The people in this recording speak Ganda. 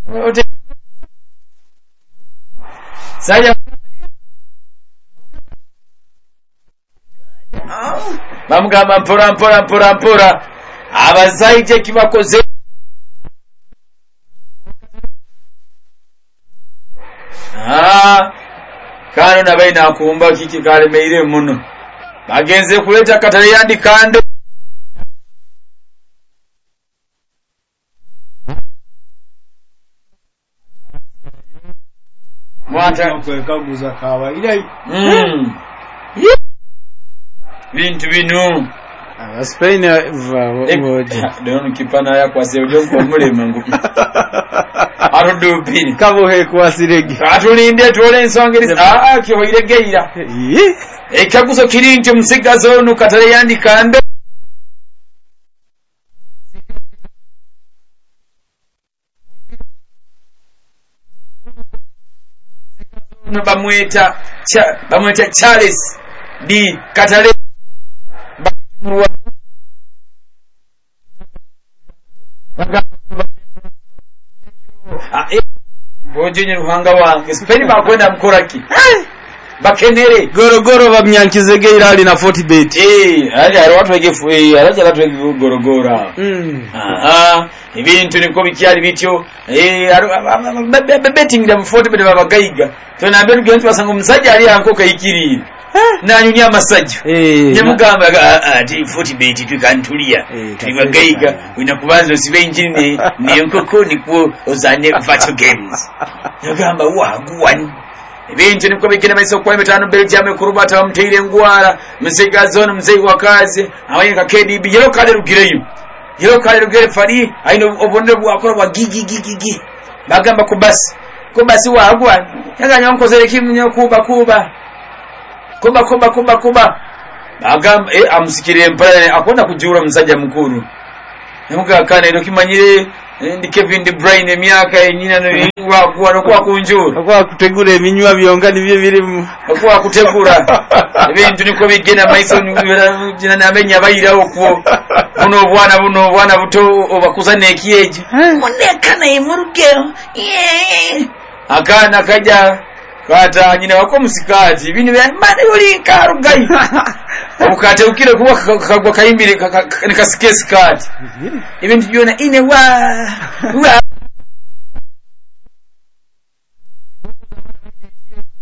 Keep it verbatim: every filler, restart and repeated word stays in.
saya bamugamba mpora mpora mpora mpora abazaije kibakoze ah kano nabaina kumba kiki kale meire muno bagenze kuleta katale yandikande mwata kwekaguza kawa ile mm bintu binu Spain voje don kipana ya kwa sejo ko mulema ngupi arudupini kabohe kwa sirege atulinde tole ensongeri ah ah kyo iregeira ekaguzo kirinje musigazo no katale yandikande no bamweta bamweta Charles di katale Bojinye ruhanga wange Spain bakwenda mkoraki bakenere gorogoro bamyankizege irali na forty bet eh ali ari watu wegefu eh araja watu wege gorogora mm ah ibintu niko bikyali bityo eh betting da forty bet babagaiga tona mbe ngentu basanga musajja ali ankoka ikirira nanyunya masajja nyamugamba ati forty bet tukantulia tibagaiga unakubanza sibe injini ne nkoko niko ozanye virtual games yagamba wagwani ibintu niko bigena maiso kwa mitano Belgium kurubata bamteire ngwara muzega zone muzei wakazi awayeka K D B yero kale rugireyo yero kale rugire fari aino obonde bwakora bwa gigi gigi gigi bagamba ko basi ko basi wagwani yaganya nkozere kimnyo kuba kuba kuba kuba kuba kuba bagamba eh amusikire mpale akona kujura msajja mkuru nmuga kana ndo kimanyire ndi Kevin De Bruyne emyaka enyina no wa kwa kunjura kwa kutegura eminywa byongani bye birimu kwa kutegura ebintu niko bigena maiso jina namenya bayirawo kwo buno bwana buno bwana buto obakuzane ekiyeje monekana imurugeo akana kaja kata nyina wako musikati bini bane uri karugai obukate ukire kuba kagwa kayimbire nikasikesi kati ibintu byona ine wa wa